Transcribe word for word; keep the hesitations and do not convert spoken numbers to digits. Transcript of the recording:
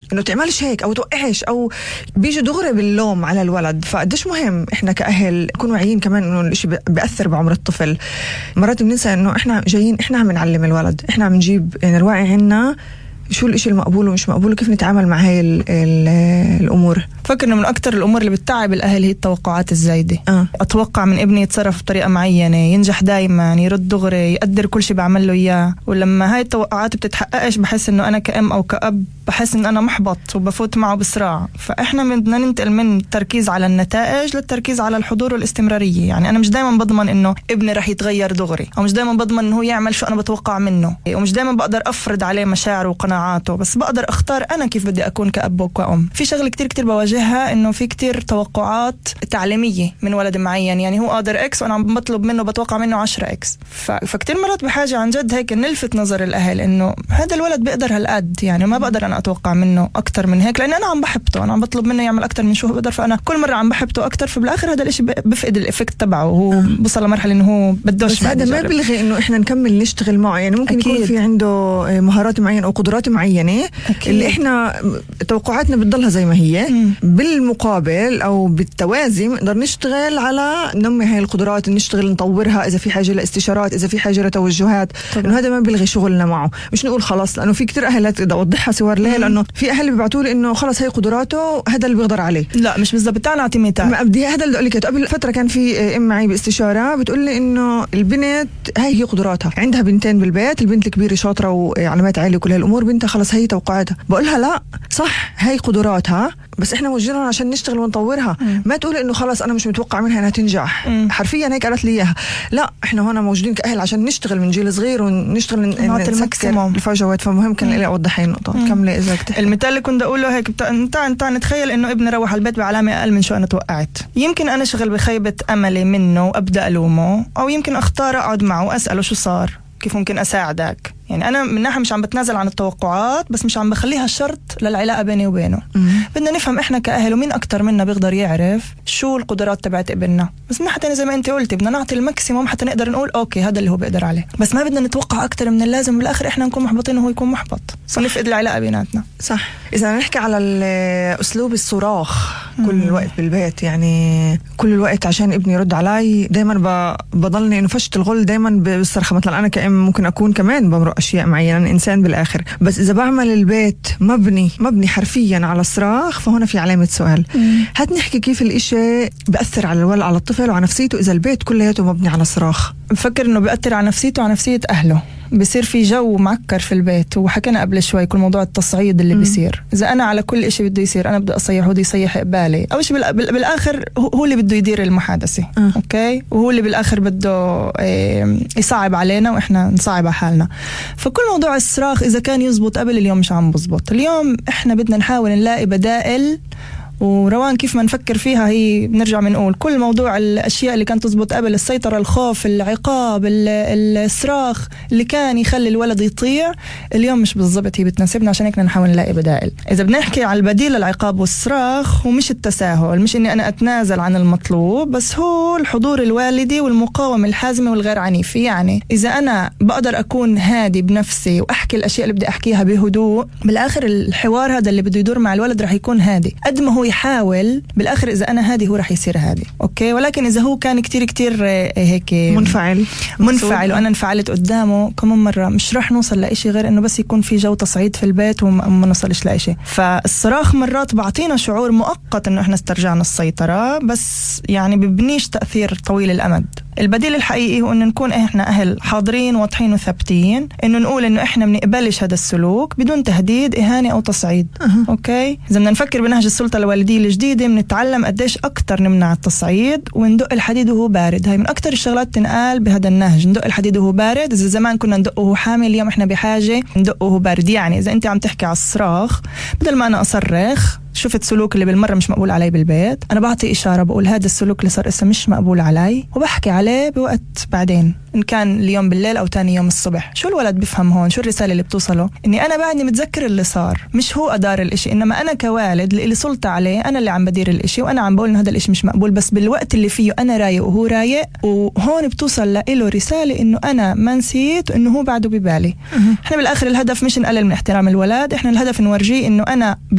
انه تعملش هيك او توقعش او بيجي دغري باللوم على الولد. فقديش مهم احنا كأهل نكون واعيين كمان انه الاشي بيأثر بعمر الطفل. مرات بننسى انه احنا جايين احنا عم نعلم الولد، احنا عم نجيب يعني الوعي عنا شو الاشي المقبول ومش مقبول وكيف نتعامل مع هاي ال ال الامور. فكر انه من اكتر الامور اللي بتتعب الاهل هي التوقعات الزايده. آه. اتوقع من ابني يتصرف بطريقه معينه، ينجح دايما، يرد دغري، يقدر كل شيء بعمل له اياه، ولما هاي التوقعات بتتحققش بحس انه انا كأم او كأب بحس ان انا محبط وبفوت معه بصراع. فاحنا بدنا ننتقل من التركيز على النتائج للتركيز على الحضور والاستمراريه. يعني انا مش دائما بضمن انه ابني رح يتغير دغري، او مش دائما بضمن انه هو يعمل شو انا بتوقع منه، ومش دائما بقدر افرض عليه مشاعره وقناعاته، بس بقدر اختار انا كيف بدي اكون كأب وكأم. في شغله كتير كتير بواجهها انه في كتير توقعات تعليميه من ولد معين، يعني هو قادر اكس وانا عم بطلب منه بتوقع منه عشرة اكس. فكتير مرات بحاجه عن جد هيك نلفت نظر الاهل انه هذا الولد بيقدر هالقد، يعني ما بقدر انا اتوقع منه اكتر من هيك، لان انا عم بحبته، انا عم بطلب منه يعمل اكتر من شو هو بقدر، فانا كل مره عم بحبته اكتر، فبالاخر هذا الاشي بفقد الافكت تبعه، وهو بوصل لمرحله انه هو بدوش. هذا ما بيلغي انه احنا نكمل نشتغل معه، يعني ممكن أكيد. يكون في عنده مهارات معينه او قدرات معينه أكيد. اللي احنا توقعاتنا بتضلها زي ما هي، م. بالمقابل او بالتوازي نقدر نشتغل على ننمي هاي القدرات، نشتغل نطورها اذا في حاجه لاستشارات، اذا في حاجه لتوجهات، انه هذا ما بيلغي شغلنا معه. مش نقول خلاص، لانه في كتير اهل بدي اوضحها سوار ليه، لانه في اهل بيبعتوا لي انه خلص هي قدراته هذا اللي بيقدر عليه. لا مش بالضبط، تعال نعطي مثال. بدي هذا اللي قلت قبل فتره كان في ام معي باستشاره بتقول لي انه البنت هاي هي قدراتها، عندها بنتين بالبيت، البنت الكبيره شاطره وعلامات عاليه وكل هالامور، بنتها خلص هي توقعاتها. بقولها لا صح هاي قدراتها، بس احنا موجودين عشان نشتغل ونطورها. مم. ما تقول انه خلاص انا مش متوقع منها انها تنجح. مم. حرفيا هيك قالت لي اياها. لا احنا هنا موجودين كاهل عشان نشتغل من جيل صغير ونشتغل نسكر الفجوات. فمهم كان لي اوضح هاي النقطه. كملي اذا بتحكي. المثال اللي كنت اقوله هيك بتا... انت انت نتخيل انه ابني روح البيت بعلامه اقل من شو انا توقعت، يمكن انا شغل بخيبه املي منه وابدا الومه، او يمكن اختار اقعد معه واساله شو صار، كيف ممكن اساعدك. يعني انا من ناحيه مش عم بتنازل عن التوقعات، بس مش عم بخليها شرط للعلاقه بيني وبينه. مم. بدنا نفهم احنا كاهل ومين اكتر منا بيقدر يعرف شو القدرات تبعت ابننا، بس من ناحيه ثانيه زي ما انت قلتي بدنا نعطي الماكسيموم حتى نقدر نقول اوكي هذا اللي هو بيقدر عليه، بس ما بدنا نتوقع اكتر من اللازم، بالاخر احنا نكون محبطين وهو يكون محبط، ونفقد العلاقه بيناتنا. صح. اذا نحكي على اسلوب الصراخ كل مم. الوقت بالبيت، يعني كل الوقت عشان ابني يرد علي، دائما بضلني انه فشت الغل دائما بالصرخه. مثلا انا كأم ممكن اكون كمان بمرق اشياء معينه، انسان بالاخر، بس اذا بعمل البيت مبني مبني حرفيا على الصراخ، فهنا في علامه سؤال. هات نحكي كيف الاشي بأثر على الولد على الطفل وعلى نفسيته اذا البيت كلياته مبني على صراخ. بفكر انه بيأثر على نفسيته وعلى نفسيه اهله، بصير في جو معكر في البيت. وحكينا قبل شوي كل موضوع التصعيد اللي بيصير، اذا انا على كل إشي بده يصير انا بدي اصيح ودي يصيح قبالي، او شيء بالاخر هو اللي بده يدير المحادثه. أه. اوكي، وهو اللي بالاخر بده يصعب علينا واحنا نصعب على حالنا. فكل موضوع الصراخ اذا كان يزبط قبل اليوم مش عم بزبط. اليوم احنا بدنا نحاول نلاقي بدائل، وروان كيف ما نفكر فيها هي بنرجع بنقول كل موضوع الأشياء اللي كانت تزبط قبل، السيطرة، الخوف، العقاب، الصراخ اللي كان يخلي الولد يطيع، اليوم مش بالضبط هي بتناسبنا، عشان هيك نحاول نلاقي بدائل. إذا بدنا نحكي على البديل للعقاب والصراخ، ومش التساهل، مش إني أنا أتنازل عن المطلوب، بس هو الحضور الوالدي والمقاومة الحازمة والغير عنيفة. يعني إذا أنا بقدر أكون هادي بنفسي وأحكي الأشياء اللي بدي أحكيها بهدوء، بالآخر الحوار هذا اللي بده يدور مع الولد رح يكون هادي. قد ما هو يحاول، بالاخر اذا انا هادي هو رح يصير هادي. اوكي، ولكن اذا هو كان كتير كتير هيك منفعل منفعل وانا انفعلت قدامه كم مره، مش رح نوصل لإشي غير انه بس يكون في جو تصعيد في البيت وما نوصلش لإشي. فالصراخ مرات بعطينا شعور مؤقت انه احنا استرجعنا السيطره، بس يعني ببنيش تاثير طويل الامد. البديل الحقيقي هو انه نكون احنا اهل حاضرين واضحين وثابتين، انه نقول انه احنا بنقبلش هذا السلوك بدون تهديد، اهانه او تصعيد. أه. اوكي، اذا بدنا نفكر بنهج السلطه الوالديه الجديده، بنتعلم قديش اكثر نمنع التصعيد وندق الحديد وهو بارد. هاي من اكثر الشغلات تنقال بهذا النهج، ندق الحديد وهو بارد. اذا زمان كنا ندقه وهو حامي، اليوم احنا بحاجه ندقه وهو بارد. يعني اذا انت عم تحكي على الصراخ، بدل ما انا اصرخ شفت سلوك اللي بالمرة مش مقبول علي بالبيت، أنا بعطي إشارة بقول هذا السلوك اللي صار إسا مش مقبول علي، وبحكي عليه بوقت بعدين، إن كان اليوم بالليل أو تاني يوم الصبح. شو الولد بفهم هون؟ شو الرسالة اللي بتوصله؟ إني أنا بعدني متذكر اللي صار، مش هو أدار الإشي، إنما أنا كوالد اللي سلطة عليه، أنا اللي عم بدير الإشي، وأنا عم بقول إن هذا الإشي مش مقبول، بس بالوقت اللي فيه أنا رايق وهو رايق. وهون بتوصل له رسالة إنه أنا ما نسيت وإنه هو بعده ببالي. إحنا بالآخر الهدف مش نقلل من احترام الولد، إحنا الهدف نورجيه إنه أنا